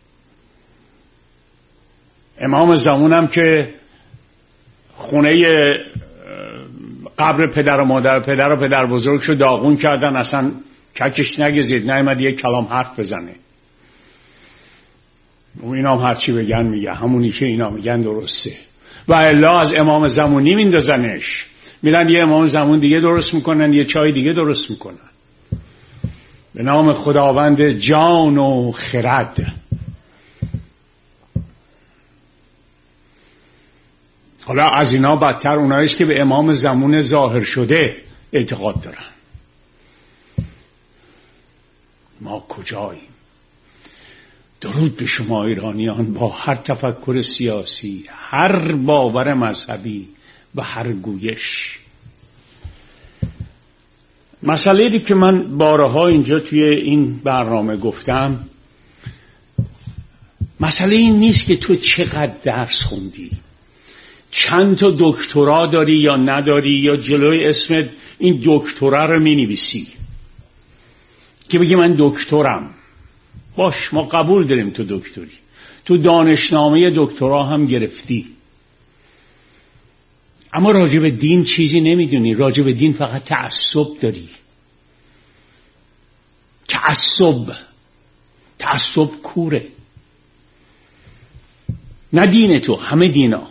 امام زمان هم که خونه قبر پدر و مادر، پدر و پدر بزرگشو داغون کردن، اصلا ککش نگزید، نیامد یک کلام حرف بزنه. اینا هم هرچی بگن میگه همونی که اینا میگن درسته. و الا از امام زمانی میندازنش، میرن یه امام زمان دیگه درست میکنن، یه چای دیگه درست میکنن. به نام خداوند جان و خرد. حالا از اینا بدتر اوناییست که به امام زمان ظاهر شده اعتقاد دارن. ما کجاییم؟ درود به شما ایرانیان با هر تفکر سیاسی، هر باور مذهبی و هر گویش. مسئله‌ای که من بارها اینجا توی این برنامه گفتم، مسئله این نیست که تو چقدر درس خوندی، چند تا دکترا داری یا نداری، یا جلوی اسمت این دکترا رو می‌نویسی که بگی من دکترم. باش، ما قبول داریم تو دکتری، تو دانشنامه دکترا هم گرفتی، اما راجع به دین چیزی نمیدونی. راجع به دین فقط تعصب داری. تعصب کوره. نه دین تو، همه دینا.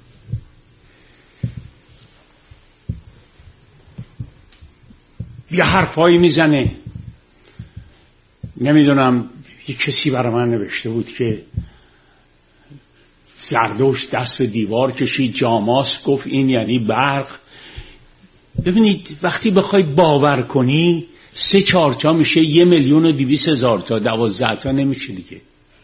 یه حرفایی میزنه. نمیدونم یه کسی برای من نوشته بود که زردشت دست به دیوار کشید، جاماس گفت این یعنی برق. ببینید وقتی بخوای باور کنی 3-4 تا میشه 1,200,000 تا، 12 تا نمیشه دیگه.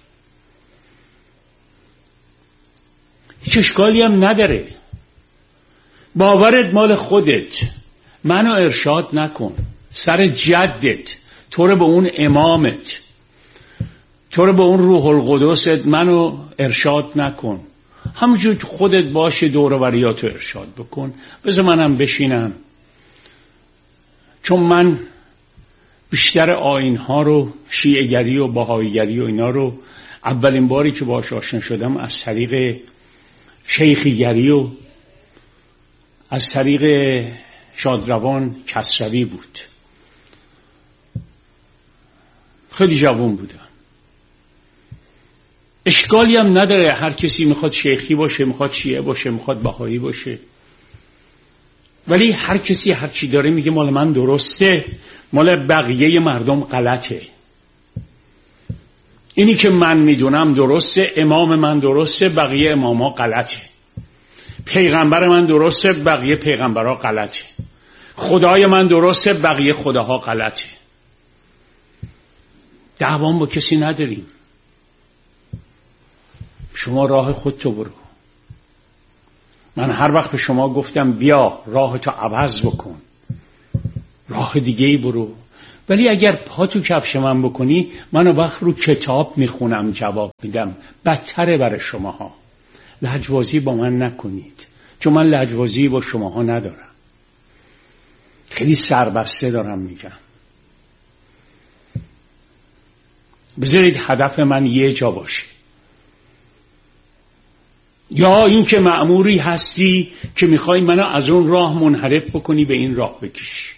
هیچ اشکالی هم نداره. باورت مال خودت، منو ارشاد نکن. سر جدت، تو رو به اون امامت، تو رو به اون روح القدست منو ارشاد نکن. همونجور که خودت باشه دور و بریاتو ارشاد بکن. بذار منم بشینم، چون من بیشتر آیین‌ها رو، شیعه‌گری و بهائی‌گری و اینا رو اولین باری که باهاش آشنا شدم از طریق شیخی‌گری و از طریق شادروان کسروی بود. خیلی جوان بودم. اشکالی هم نداره، هر کسی میخواد شیخی باشه، میخواد شیعه باشه، میخواد بهایی باشه، ولی هر کسی هر چی داره میگه مال من درسته، مال بقیه مردم غلطه. اینی که من میدونم درسته، امام من درسته، بقیه اماما غلطه. پیغمبر من درسته، بقیه پیغمبرها غلطه. خدای من درسته، بقیه خداها غلطه. دعوام با کسی نداریم. شما راه خودتو برو. من هر وقت به شما گفتم بیا راهتو عوض بکن، راه دیگه ای برو، ولی اگر پا تو کفش من بکنی، من وقت رو کتاب میخونم جواب میدم. بدتره برای شماها. لجبازی با من نکنید، چون من لجبازی با شماها ندارم. خیلی سربسته دارم میگم. بذارید هدف من یه جا باشه. یا این که مأموری هستی که میخوای منو از اون راه منحرف بکنی به این راه بکشی.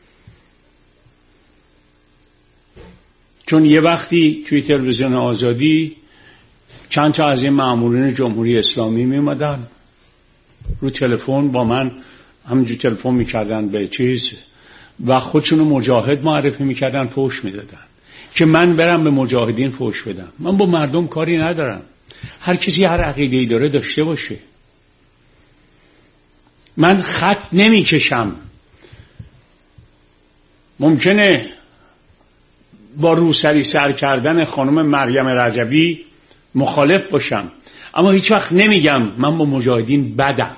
چون یه وقتی توی تلویزیون آزادی چند تا از این مأمورین جمهوری اسلامی میومدن رو تلفن با من همینجور تلفن میکردن به چیز و خودشونو مجاهد معرفی میکردن، فحش میدادن که من برم به مجاهدین فحش بدم. من با مردم کاری ندارم. هر کسی هر عقیده‌ای داره داشته باشه. من خط نمیکشم. ممکنه با روسری سر کردن خانم مریم رجبی مخالف باشم، اما هیچ وقت نمیگم من با مجاهدین بدم،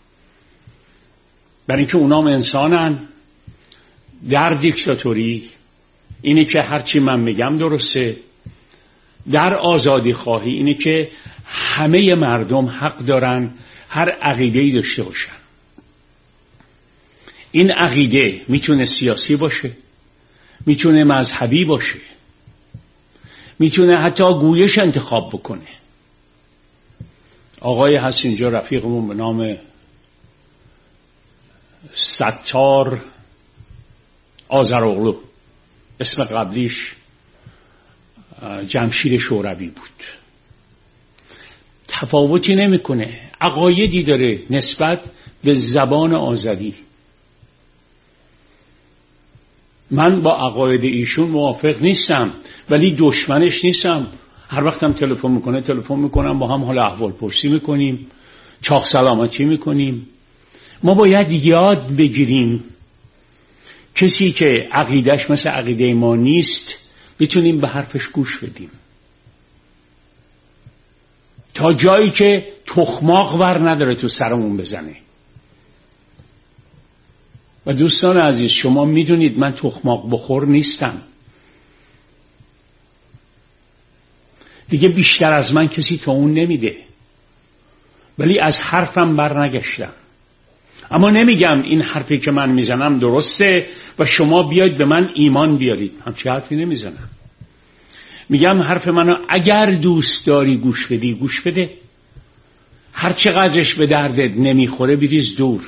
برای اینکه اونام انسانن. در دیکتاتوری اینه که هرچی من میگم درسته. در آزادی خواهی اینه که همه مردم حق دارن هر عقیده‌ای داشته باشن. این عقیده میتونه سیاسی باشه، میتونه مذهبی باشه، میتونه حتی گویش انتخاب بکنه. آقای هست اینجا رفیقمون به نام ستار آذرغلو، اسم قبلیش جمشید شوروی بود. تفاوتی نمیکنه، عقایدی داره نسبت به زبان آذری. من با عقاید ایشون موافق نیستم، ولی دشمنش نیستم. هر وقتم تلفن میکنه تلفن میکنم، با هم حال احوال پرسی میکنیم، چاق سلامتی میکنیم. ما باید یاد بگیریم کسی که عقیدش مثل عقیده ما نیست بتونیم به حرفش گوش بدیم، تا جایی که تخماق ور نداره تو سرمون بزنه. و دوستان عزیز، شما میدونید من تخماق بخور نیستم. دیگه بیشتر از من کسی تا اون نمیده، ولی از حرفم بر نگشتم. اما نمیگم این حرفی که من میزنم درسته و شما بیاید به من ایمان بیارید. همچه حرفی نمیزنم. میگم حرف منو اگر دوست داری گوش بدی گوش بده، هر چقدرش به دردت نمیخوره بریز دور.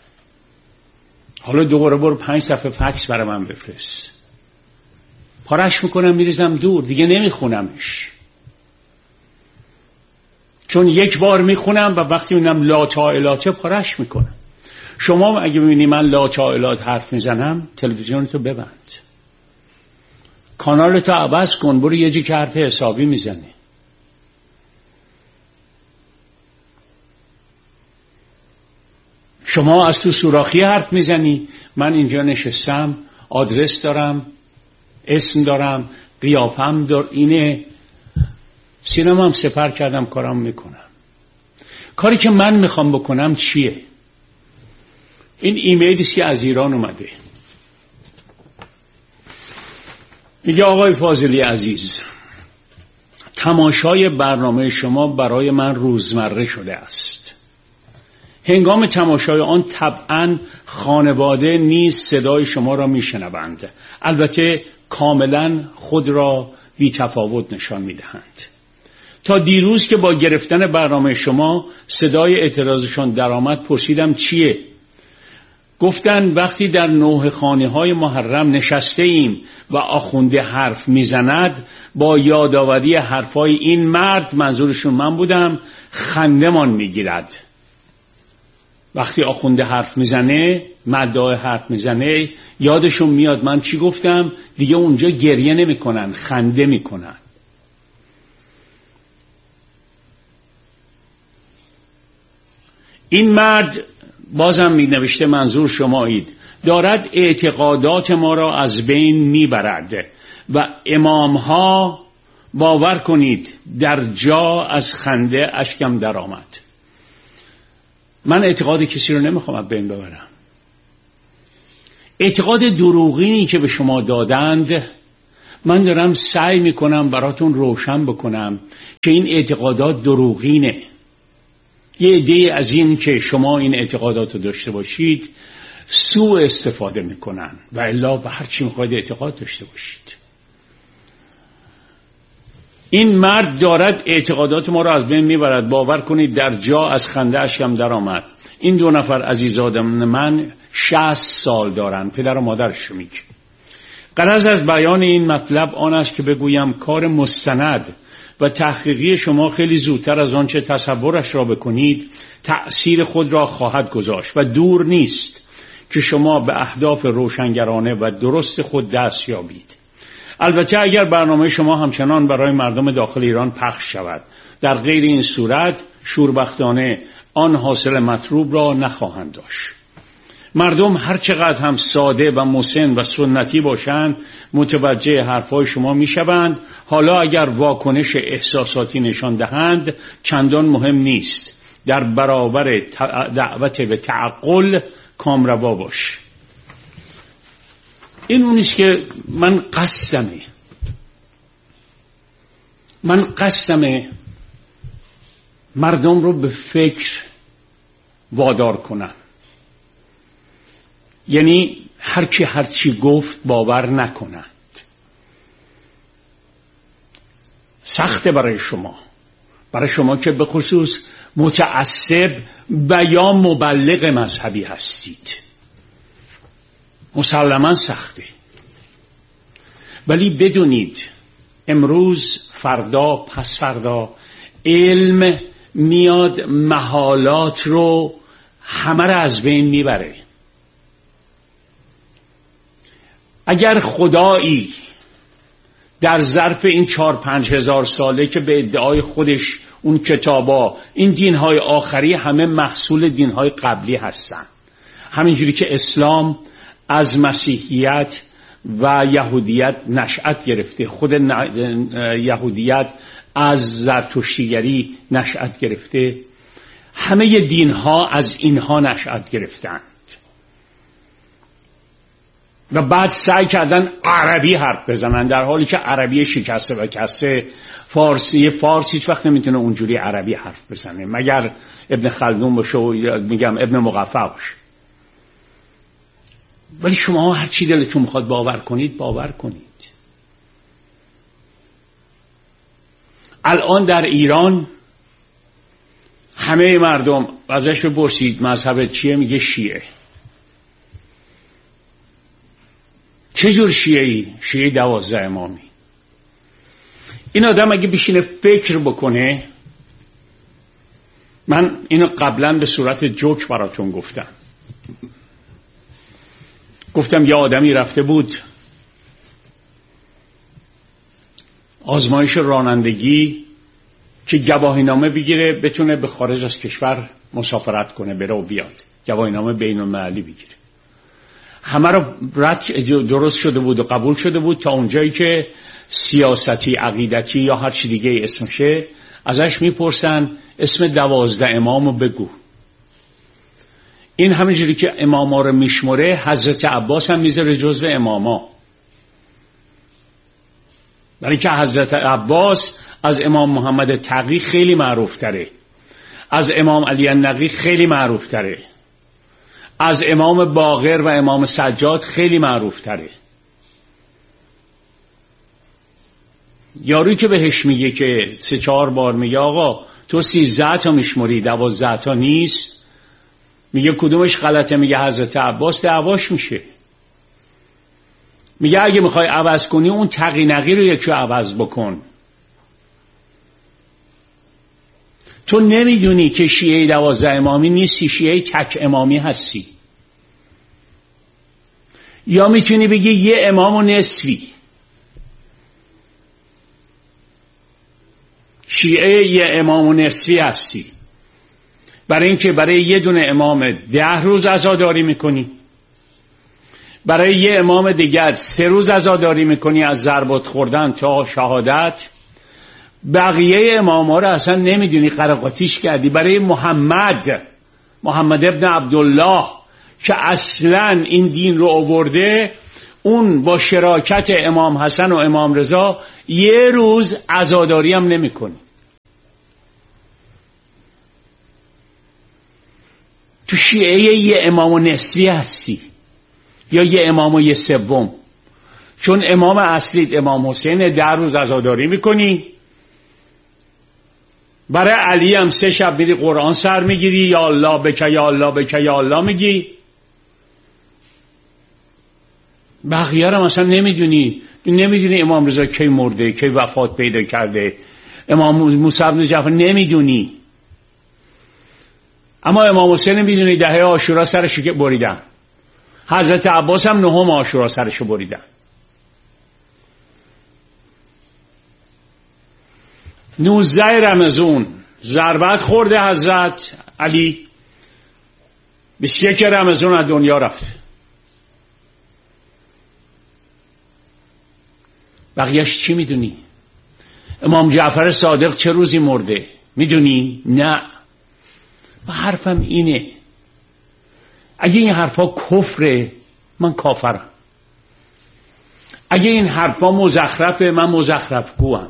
حالا دوباره برو 5 صفحه فکس برای من بفرست. پارش میکنم میریزم دور، دیگه نمیخونمش. چون یک بار میخونم و وقتی میبینم لا چائلاته پارش میکنم. شما اگه ببینی من لا چائلات حرف میزنم، تلویزیونتو ببند، کانالتو عوض کن، برو یه جی که حرف حسابی میزنی. شما از تو سوراخی حرف میزنی، من اینجا نشستم، آدرس دارم، اسم دارم، قیافم اینه، سینما هم سپر کردم، کارم میکنم. کاری که من میخوام بکنم چیه؟ این ایمیلی که از ایران اومده، میگه آقای فاضلی عزیز، تماشای برنامه شما برای من روزمره شده است. هنگام تماشای آن طبعاً خانواده نیز صدای شما را میشنوند، البته کاملاً خود را بی تفاوت نشان میدهند. تا دیروز که با گرفتن برنامه شما صدای اعتراضشان درآمد پرسیدم چیه؟ گفتن وقتی در نوح خانه‌های محرم نشسته ایم و آخونده حرف میزند، با یادآوری حرفای این مرد، منظورشون من بودم، خندمان میگیرد. وقتی آخونده حرف میزنه، مدعا حرف میزنه، یادشون میاد من چی گفتم، دیگه اونجا گریه نمیکنن، خنده میکنن. این مرد بازم می نوشته، منظور شمایید، دارد اعتقادات ما را از بین میبرد و امامها باور کنید در جا از خنده اشکم در آمد. من اعتقاد کسی رو نمیخوام از بین ببرم. اعتقاد دروغینی که به شما دادند من دارم سعی میکنم براتون روشن بکنم که این اعتقادات دروغینه. یه عده از این که شما این اعتقادات رو داشته باشید سوء استفاده میکنن و الا به هر چی میخواید اعتقاد داشته باشید. این مرد دارد اعتقادات ما رو از بین میبرد. باور کنید در جا از خنده اشکم در آمد. این 2 نفر عزیزادم من 60 سال دارن، پدر و مادرش میگه. غرض از بیان این مطلب آن است که بگویم کار مستند و تحقیقی شما خیلی زودتر از آنچه تصورش را بکنید تأثیر خود را خواهد گذاشت و دور نیست که شما به اهداف روشنگرانه و درست خود دست یابید. البته اگر برنامه شما همچنان برای مردم داخل ایران پخش شود، در غیر این صورت شوربختانه آن حاصل مطلوب را نخواهند داشت. مردم هر چقدر هم ساده و مسن و سنتی باشند متوجه حرفای شما میشوند. حالا اگر واکنش احساساتی نشان دهند چندان مهم نیست. در برابر دعوت به تعقل کامروا باش. این اونیست که من قصدمه مردم رو به فکر وادار کنم. یعنی هر چی گفت باور نکنند. سخته برای شما که به خصوص متعصب و یا مبلغ مذهبی هستید. مسلماً سخته. ولی بدونید امروز، فردا، پس فردا علم میاد محالات رو همه را از بین میبره. اگر خدایی در ظرف این 4-5 هزار ساله که به ادعای خودش اون کتابا این دینهای آخری همه محصول دینهای قبلی هستن، همینجوری که اسلام از مسیحیت و یهودیت نشأت گرفته، خود یهودیت از زرتشتیگری نشأت گرفته، همه دینها از اینها نشأت گرفتند و بعد سعی کردن عربی حرف بزنن، در حالی که عربی شکسته و کسته. فارسی هیچ وقت نمیتونه اونجوری عربی حرف بزنه مگر ابن خلدون باشه و میگم ابن مقفع باشه. ولی شما هر چی دلتون میخواد باور کنید. الان در ایران همه مردم ازش بپرسید مذهبت چیه، میگه شیعه. چه جور شیعه‌ای؟ شیعه 12 امامی. این آدم اگه بشینه فکر بکنه، من اینو قبلا به صورت جوک براتون گفتم یه آدمی رفته بود آزمایش رانندگی که گواهینامه بگیره بتونه به خارج از کشور مسافرت کنه، بره و بیاد، گواهینامه بین‌المللی بگیره. همه رو درست شده بود و قبول شده بود تا اونجایی که سیاستی، عقیدتی یا هر چی دیگه اسمشه، ازش میپرسن اسم 12 امامو بگو. این همینجوری که اماما رو میشمره حضرت عباس هم میذاره جزو اماما، برای که حضرت عباس از امام محمد تقی خیلی معروف تره، از امام علی النقی خیلی معروف تره، از امام باقر و امام سجاد خیلی معروف تره. یاروی که بهش میگه که 3-4 بار میگه آقا تو 13 تا میشمری 12 تا نیست، میگه کدومش غلطه؟ میگه حضرت عباس، دعواش میشه. میگه اگه میخوای عوض کنی اون تقی نقی رو یکی عوض بکن. تو نمیدونی که شیعه 12 امامی نیستی، شیعه تک امامی هستی. یا میتونی بگی یه امام و نصفی. شیعه یه امام و نصفی هستی، برای اینکه برای یه دونه امام 10 روز عزاداری میکنی، برای یه امام دیگر 3 روز عزاداری میکنی از ضربت خوردن تا شهادت، بقیه امام ها رو اصلا نمیدونی، قراقاتیش کردی. برای محمد ابن عبدالله که اصلا این دین رو آورده، اون با شراکت امام حسن و امام رضا یه روز عزاداری هم نمی کنی. تو شیعه یه امام و نصفی هستی یا یه امام و یه سوم، چون امام اصلی امام حسین 10 روز عزاداری میکنی. برای علی هم 3 شب میری قرآن سر میگیری، یا الله بک یا الله بک یا الله میگی. بقیه رو مثلا نمیدونی امام رضا کی مرده، کی وفات پیدا کرده، امام موسی بن جعفر نمیدونی. اما امام حسین میدونی دهه عاشورا سرش بریدن، حضرت عباس هم 9 عاشورا سرش بریدن. 19 رمضان ضربت خورده حضرت علی، 21 رمضان از دنیا رفت. بقیهش چی میدونی؟ امام جعفر صادق چه روزی مرده میدونی؟ نه. و حرفم اینه، اگه این حرفا کفره من کافرم، اگه این حرفا مزخرفه من مزخرف گوام.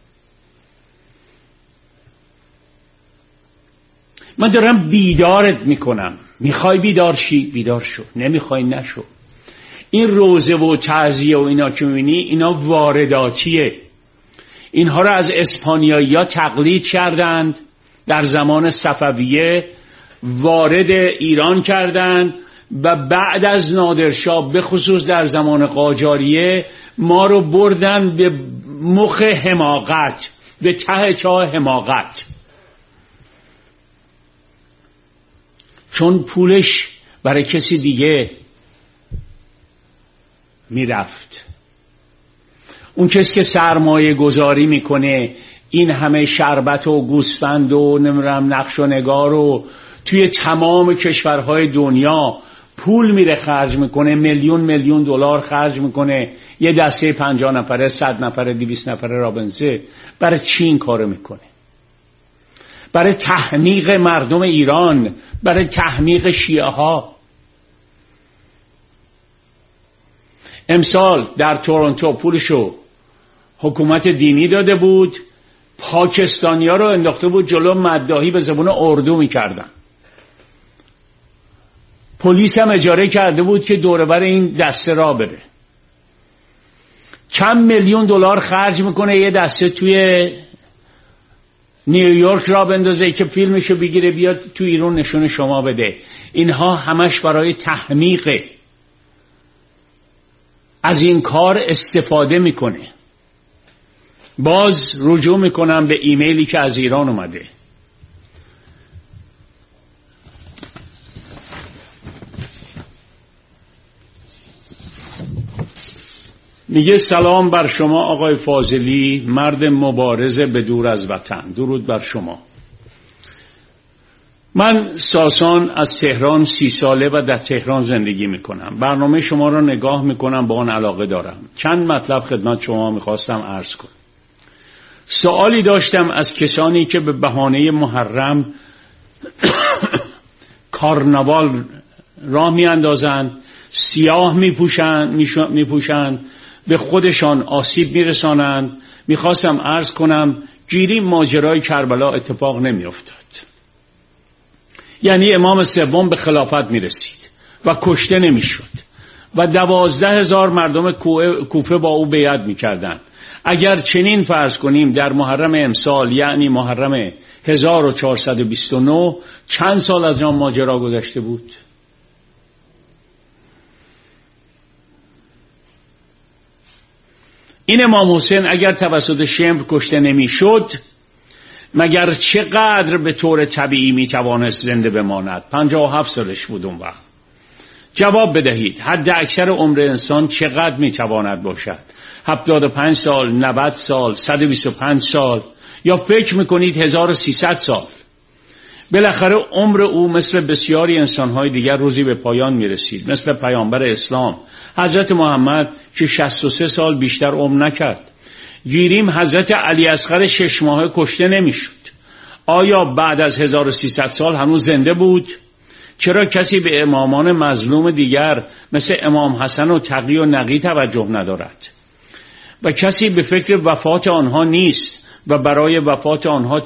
من دارم بیدارت میکنم، میخوای بیدار شی بیدار شو، نمیخوای نشو. این روزه و تعزیه و اینا که میبینی اینا وارداتیه. اینها رو از اسپانیایی‌ها تقلید کردند، در زمان صفویه وارد ایران کردند و بعد از نادرشاه به خصوص در زمان قاجاریه ما رو بردن به مخ حماقت، به ته چاه حماقت، چون پولش برای کسی دیگه میرفت. اون کسی که سرمایه گذاری میکنه این همه شربت و گوسفند و نمیدونم نقش و نگار و توی تمام کشورهای دنیا پول میره خرج میکنه، میلیون دلار خرج میکنه، یه دسته 50 نفره 100 نفره 200 نفره رابنزه. برای چی این کارو میکنه؟ برای تحمیق مردم ایران، برای تحمیق شیعه ها. امسال در تورنتو پولشو حکومت دینی داده بود، پاکستانیا رو انداخته بود جلو مداحی به زبان اردو میکردن. پلیس هم اجاره کرده بود که دور بر این دسته را بره. چند میلیون دلار خرج میکنه یه دسته توی نیویورک را بندازه که فیلمشو بگیره بیاد تو ایران نشون شما بده. اینها همش برای تحمیقه. از این کار استفاده میکنه. باز رجوع میکنم به ایمیلی که از ایران اومده. میگه سلام بر شما آقای فاضلی، مرد مبارز به دور از وطن. درود بر شما. من ساسان از تهران 30 ساله و در تهران زندگی میکنم. برنامه شما را نگاه میکنم، با آن علاقه دارم. چند مطلب خدمت شما میخواستم عرض کنم. سوالی داشتم از کسانی که به بهانه محرم کارناوال راه میاندازند، سیاه میپوشند، به خودشان آسیب میرسانند. میخواستم عرض کنم گیری ماجرای کربلا اتفاق نمیافتاد. یعنی امام سوم به خلافت میرسید و کشته نمیشد و 12,000 مردم کوفه با او بیعت میکردند. اگر چنین فرض کنیم در محرم امسال، یعنی محرم 1429، چند سال از آن ماجرا گذشته بود؟ این امام حسین اگر توسط شمر کشته نمیشد، مگر چقدر به طور طبیعی میتوانست زنده بماند؟ 57 سالش بود اون وقت. جواب بدهید حد اکثر عمر انسان چقدر میتواند باشد؟ 75 سال، 90 سال، 125 سال، یا فکر میکنید 1300 سال؟ بالاخره عمر او مثل بسیاری انسانهای دیگر روزی به پایان میرسید. مثل پیامبر اسلام حضرت محمد که 63 سال بیشتر عمر نکرد. گیریم حضرت علی اصغر 6 ماهه کشته نمیشد. آیا بعد از 1300 سال هنوز زنده بود؟ چرا کسی به امامان مظلوم دیگر مثل امام حسن و تقی و نقی توجه ندارد و کسی به فکر وفات آنها نیست و برای وفات آنها